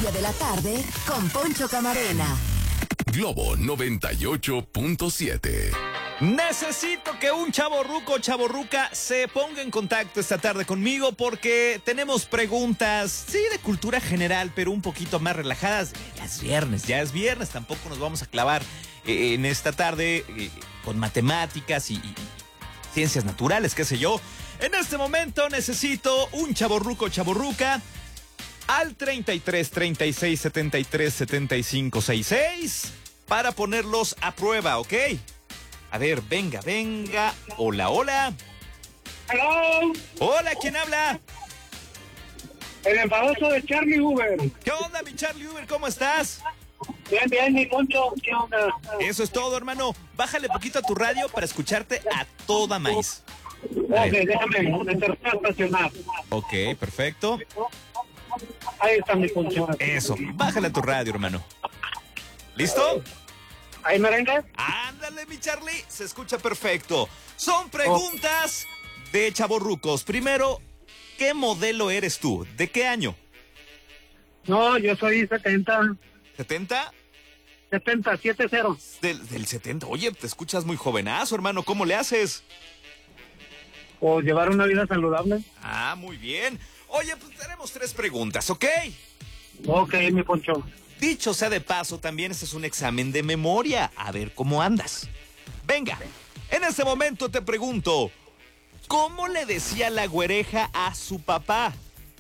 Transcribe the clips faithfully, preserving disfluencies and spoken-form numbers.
media de la tarde con Poncho Camarena. Globo noventa y ocho punto siete. Necesito que un chavorruco o chavorruca se ponga en contacto esta tarde conmigo porque tenemos preguntas, sí, de cultura general, pero un poquito más relajadas. Ya es viernes, ya es viernes, tampoco nos vamos a clavar eh, en esta tarde eh, con matemáticas y, y ciencias naturales, qué sé yo. En este momento necesito un chavorruco o chavorruca al treinta y tres, treinta y seis, setenta y tres, setenta y cinco, sesenta y seis para ponerlos a prueba, ¿ok? A ver, venga, venga. Hola, hola. Hello. Hola, ¿quién habla? El enfadoso de Charlie Uber. ¿Qué onda, mi Charlie Uber? ¿Cómo estás? Bien, bien, mi Poncho. ¿Qué onda? Eso es todo, hermano. Bájale poquito a tu radio para escucharte a toda maíz. Ok, déjame empezar a estacionar. Ok, perfecto. Ahí está mi Poncho. Eso, bájale a tu radio, hermano. ¿Listo? ¿Ahí merengue? Ándale, mi Charlie, se escucha perfecto. Son preguntas de chavorrucos. Primero, ¿qué modelo eres tú? ¿De qué año? No, yo soy setenta. ¿setenta? setenta, siete cero. Del, del setenta. Oye, te escuchas muy jovenazo, hermano. ¿Cómo le haces? O llevar una vida saludable. Ah, muy bien. Oye, pues tenemos tres preguntas, ¿ok? Ok, mi Poncho. Dicho sea de paso, también este es un examen de memoria. A ver cómo andas. Venga, en este momento te pregunto, ¿cómo le decía la güereja a su papá?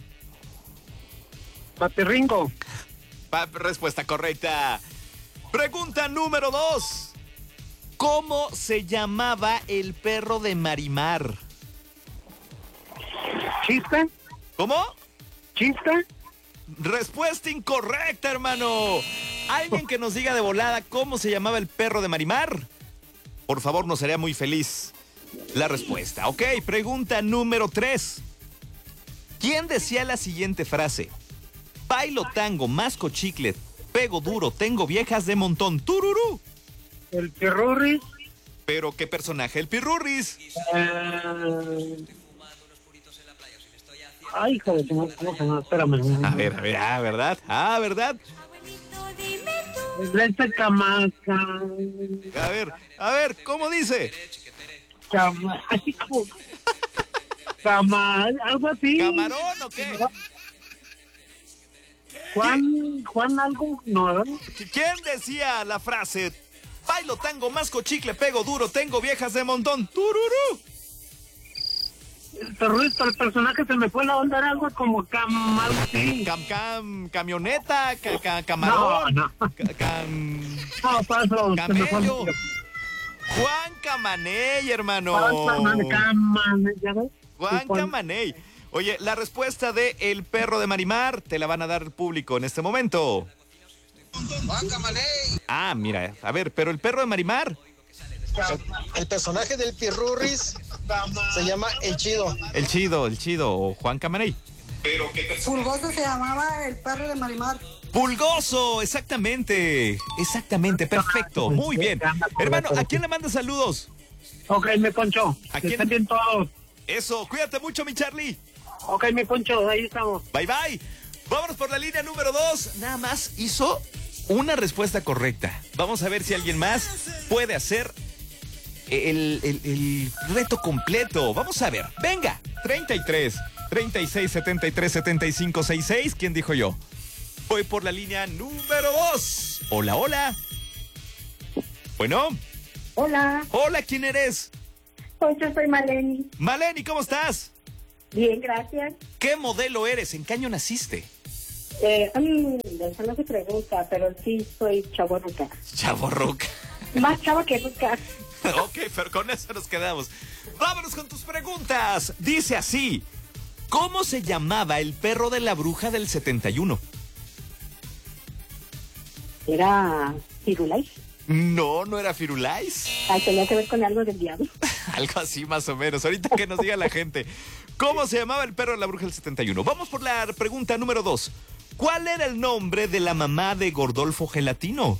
Patirringo. Pa- respuesta correcta. Pregunta número dos. ¿Cómo se llamaba el perro de Marimar? ¿Chiste? ¿Cómo? ¿Chiste? Respuesta incorrecta, hermano. ¿Alguien que nos diga de volada cómo se llamaba el perro de Marimar? Por favor, nos haría muy feliz la respuesta. Ok, pregunta número tres. ¿Quién decía la siguiente frase? Bailo tango, masco chicle, pego duro, tengo viejas de montón. ¡Tururú! El Pirurris. ¿Pero qué personaje? El Pirurris. Eh... Ay, hijo de tu... ¿Cómo se llama? Espérame. A ver, a ver, ah, ¿verdad? Ah, ¿verdad? Este Camaca. A ver, a ver, ¿cómo dice? Cama... Así como... Cama... Algo así. ¿Camarón o qué? Juan... Juan algo... No, ¿verdad? ¿Quién decía la frase? Bailo tango, masco chicle, pego duro, tengo viejas de montón. ¡Tururú! El terrorista, el personaje se me fue la onda, era algo como cam... algo así. Cam, cam, camioneta, ca, ca, camarón. No, no. Ca, cam, No, paso. Se me fue el... camello. Juan Camaney, hermano. Juan Camaney, ¿ya ves? Juan Camaney. Oye, la respuesta de El perro de Marimar te la van a dar el público en este momento. Juan Camaney. Ah, mira, a ver, pero el perro de Marimar. El personaje del Pirurris se llama El Chido. El chido, el chido, o Juan Camaney. Pulgoso se llamaba el perro de Marimar. Pulgoso, exactamente. Exactamente, perfecto. Muy bien. Hermano, ¿a quién le manda saludos? Ok, mi Poncho. ¿A Que quién? estén bien todos. Eso, cuídate mucho, mi Charlie. Ok, mi Poncho, ahí estamos. Bye, bye. Vámonos por la línea número dos. Nada más hizo una respuesta correcta. Vamos a ver si alguien más puede hacer el, el, el reto completo. Vamos a ver. Venga. treinta y tres, treinta y seis, setenta y tres, setenta y cinco, sesenta y seis. ¿Quién dijo yo? Voy por la línea número dos. Hola, hola. Bueno. Hola, Hola, ¿quién eres? pues yo soy Maleni. Maleni, ¿cómo estás? Bien, gracias. ¿Qué modelo eres? ¿En qué año naciste? Eh, mm, eso no se pregunta, pero sí soy chavorruca. Chavorruca. Más chava que nunca. Ok, pero con eso nos quedamos. Vámonos con tus preguntas. Dice así: ¿cómo se llamaba el perro de la bruja del setenta y uno? Era Firulais. No, no era Firulais. Ah, tenía que ver con algo del diablo. Algo así más o menos. Ahorita que nos diga la gente. ¿Cómo se llamaba el perro de la bruja del setenta y uno? Vamos por la pregunta número dos. ¿Cuál era el nombre de la mamá de Gordolfo Gelatino?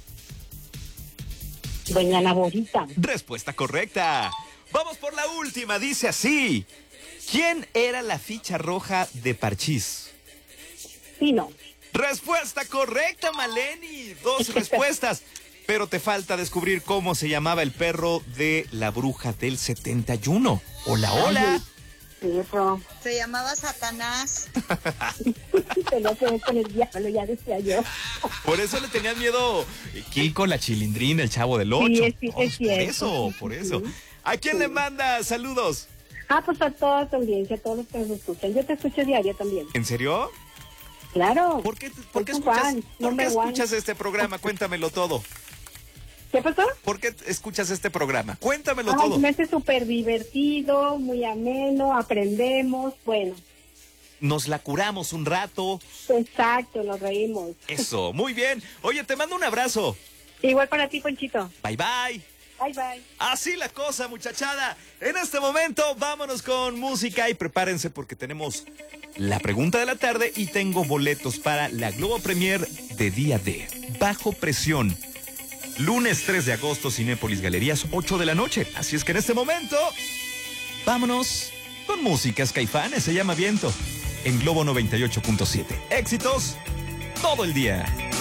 Doña Naborita. Respuesta correcta. Vamos por la última. Dice así: ¿quién era la ficha roja de Parchís? Pino. Respuesta correcta, Maleni. Dos respuestas. Pero te falta descubrir cómo se llamaba el perro de la bruja del setenta y uno. Hola, hola. Perro. Se llamaba Satanás. Se lo puede con el diablo, ya decía yo. Por eso le tenían miedo Kiko, la Chilindrina, el Chavo del Ocho. Sí, es, es Oh, por cierto. eso, por eso. ¿A quién le manda saludos? Ah, pues a toda tu audiencia, a todos los que nos escuchan. Yo te escucho diario también. ¿En serio? Claro. ¿Por qué, por qué Soy tu escuchas, fan, ¿por qué number one. escuchas este programa? Cuéntamelo todo. ¿Qué pasó? ¿Por qué escuchas este programa? Cuéntamelo Ay, todo. me hace súper divertido, muy ameno, aprendemos, bueno. Nos la curamos un rato. Exacto, nos reímos. Eso, muy bien. Oye, te mando un abrazo. Igual para ti, Ponchito. Bye, bye. Bye, bye. Así la cosa, muchachada. En este momento, vámonos con música y prepárense porque tenemos la pregunta de la tarde y tengo boletos para la Globo Premier de Día D. Bajo Presión. Lunes tres de agosto, Cinépolis Galerías, ocho de la noche. Así es que en este momento, vámonos con músicas Caifanes, se llama Viento, en Globo noventa y ocho punto siete. Éxitos todo el día.